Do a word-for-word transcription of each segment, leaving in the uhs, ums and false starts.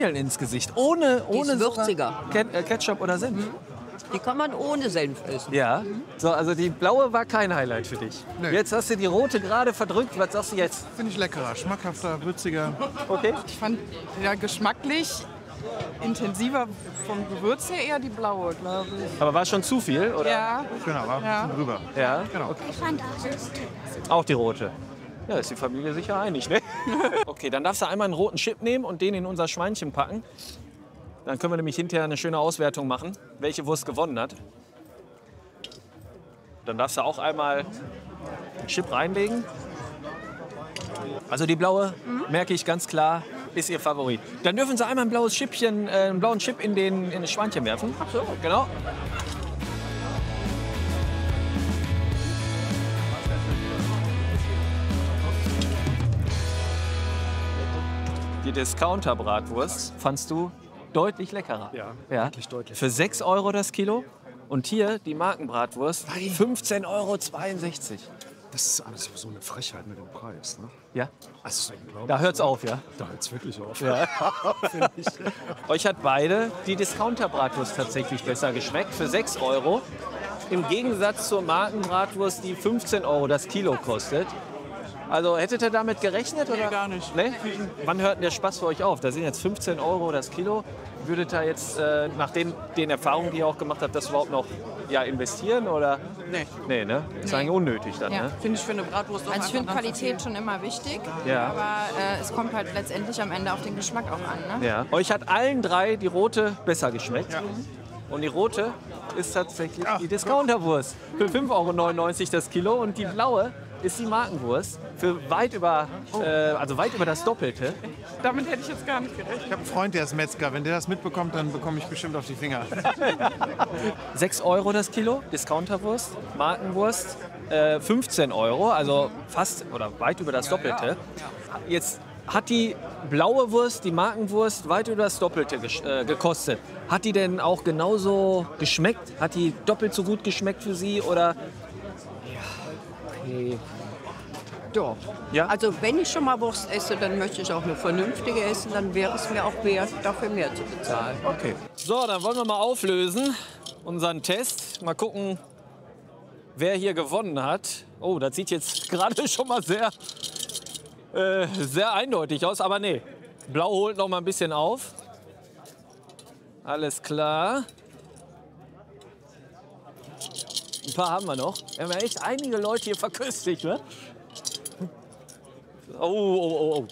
ins Gesicht. Ohne, Die ohne ist würziger. Ket äh, Ketchup oder Senf. Die kann man ohne Senf essen. Ja. So, also die blaue war kein Highlight für dich. Nee. Jetzt hast du die rote gerade verdrückt. Was sagst du jetzt? Finde ich leckerer, schmackhafter, würziger. Okay. Ich fand ja geschmacklich intensiver vom Gewürz her eher die blaue, glaube ich. Aber war schon zu viel, oder? Ja, Genau, war Ja. ein bisschen drüber. Ja. Genau. Ich fand auch das. Auch die rote. Ja, ist die Familie sicher einig, ne? Okay, dann darfst du einmal einen roten Chip nehmen und den in unser Schweinchen packen. Dann können wir nämlich hinterher eine schöne Auswertung machen, welche Wurst gewonnen hat. Dann darfst du auch einmal einen Chip reinlegen. Also die blaue, merke ich ganz klar, ist ihr Favorit. Dann dürfen Sie einmal ein blaues Chippchen, äh, einen blauen Chip in, den, in das Schweinchen werfen. Ach so. Genau. Die Discounter-Bratwurst fandst du deutlich leckerer. Ja, ja. wirklich deutlich. Für sechs Euro das Kilo. Und hier die Markenbratwurst, fünfzehn Euro zweiundsechzig. Das ist alles so eine Frechheit mit dem Preis. Ne? Ja, Das ist unglaublich. da hört's auf, ja. Da hört es wirklich auf. Ja. Euch hat beide die Discounter-Bratwurst tatsächlich besser geschmeckt, für sechs Euro. Im Gegensatz zur Markenbratwurst, die fünfzehn Euro das Kilo kostet. Also hättet ihr damit gerechnet? Oder? Nee, gar nicht. Nee? Wann hört denn der Spaß für euch auf? Da sind jetzt fünfzehn Euro das Kilo. Würdet ihr jetzt äh, nach den, den Erfahrungen, die ihr auch gemacht habt, das überhaupt noch ja, investieren? Oder? Nee. Nee, ne? Ist eigentlich unnötig dann, Ja, ne? finde ich für eine Bratwurst auch Also ich finde einfach Qualität schon immer wichtig, Ja. aber äh, es kommt halt letztendlich am Ende auf den Geschmack auch an. Ne? Ja. Euch hat allen drei die rote besser geschmeckt. Und die rote ist tatsächlich die Discounterwurst. Für fünf Euro neunundneunzig das Kilo. Und die blaue ist die Markenwurst. Für weit über, äh, also weit über das Doppelte. Damit hätte ich jetzt gar nicht gerechnet. Ich habe einen Freund, der ist Metzger. Wenn der das mitbekommt, dann bekomme ich bestimmt auf die Finger. sechs Euro das Kilo, Discounterwurst. Markenwurst äh, fünfzehn Euro, also fast oder weit über das Doppelte. Jetzt hat die blaue Wurst, die Markenwurst, weit über das Doppelte gesch- äh, gekostet. Hat die denn auch genauso geschmeckt? Hat die doppelt so gut geschmeckt für Sie? Oder? Okay. Doch. Ja? Also wenn ich schon mal Wurst esse, dann möchte ich auch eine vernünftige essen. Dann wäre es mir auch wert, dafür mehr zu bezahlen. Okay. So, dann wollen wir mal auflösen, unseren Test. Mal gucken, wer hier gewonnen hat. Oh, das sieht jetzt gerade schon mal sehr, äh, sehr eindeutig aus. Aber nee, Blau holt noch mal ein bisschen auf. Alles klar. Ein paar haben wir noch. Wir haben ja echt einige Leute hier verköstigt, ne? Oh, oh, oh,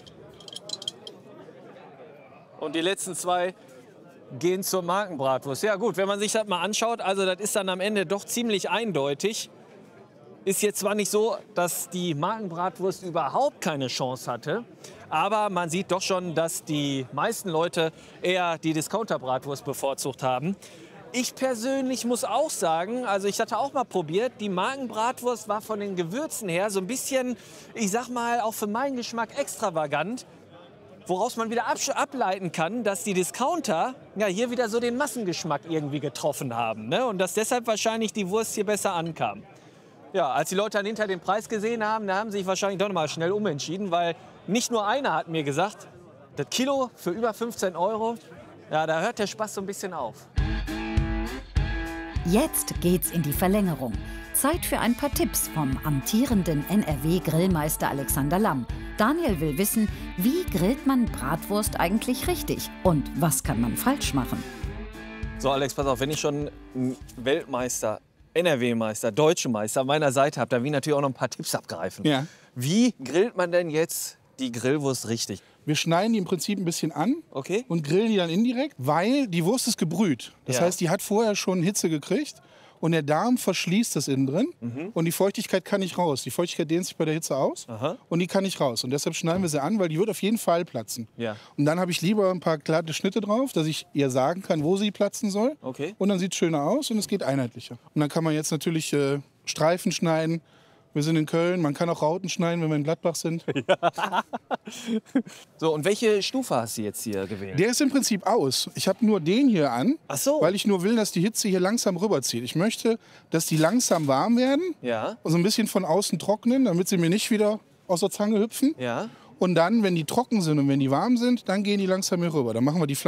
oh. Und die letzten zwei gehen zur Markenbratwurst. Ja gut, wenn man sich das mal anschaut, also das ist dann am Ende doch ziemlich eindeutig. Ist jetzt zwar nicht so, dass die Markenbratwurst überhaupt keine Chance hatte, aber man sieht doch schon, dass die meisten Leute eher die Discounter-Bratwurst bevorzugt haben. Ich persönlich muss auch sagen, also ich hatte auch mal probiert, die Markenbratwurst war von den Gewürzen her so ein bisschen, ich sag mal, auch für meinen Geschmack extravagant. Woraus man wieder ableiten kann, dass die Discounter ja, hier wieder so den Massengeschmack irgendwie getroffen haben. Ne? Und dass deshalb wahrscheinlich die Wurst hier besser ankam. Ja, als die Leute dann hinter den Preis gesehen haben, da haben sie sich wahrscheinlich doch noch mal schnell umentschieden, weil nicht nur einer hat mir gesagt, das Kilo für über fünfzehn Euro, ja, da hört der Spaß so ein bisschen auf. Jetzt geht's in die Verlängerung. Zeit für ein paar Tipps vom amtierenden N R W-Grillmeister Alexander Lamm. Daniel will wissen, wie grillt man Bratwurst eigentlich richtig und was kann man falsch machen? So Alex, pass auf, wenn ich schon einen Weltmeister, N R W-Meister, Deutschen Meister an meiner Seite habe, dann will ich natürlich auch noch ein paar Tipps abgreifen. Ja. Wie grillt man denn jetzt die Grillwurst richtig? Wir schneiden die im Prinzip ein bisschen an Okay. und grillen die dann indirekt, weil die Wurst ist gebrüht. Das Ja. heißt, die hat vorher schon Hitze gekriegt und der Darm verschließt das innen drin und die Feuchtigkeit kann nicht raus. Die Feuchtigkeit dehnt sich bei der Hitze aus Aha. und die kann nicht raus. Und deshalb schneiden wir sie an, weil die wird auf jeden Fall platzen. Ja. Und dann habe ich lieber ein paar glatte Schnitte drauf, dass ich ihr sagen kann, wo sie platzen soll. Okay. Und dann sieht es schöner aus und es geht einheitlicher. Und dann kann man jetzt natürlich äh, Streifen schneiden. Wir sind in Köln, man kann auch Rauten schneiden, wenn wir in Gladbach sind. So, und welche Stufe hast du jetzt hier gewählt? Der ist im Prinzip aus. Ich habe nur den hier an, Ach so. weil ich nur will, dass die Hitze hier langsam rüberzieht. Ich möchte, dass die langsam warm werden Ja, und so ein bisschen von außen trocknen, damit sie mir nicht wieder aus der Zange hüpfen. ja. Und dann, wenn die trocken sind und wenn die warm sind, dann gehen die langsam hier rüber. Dann machen wir die Fleisch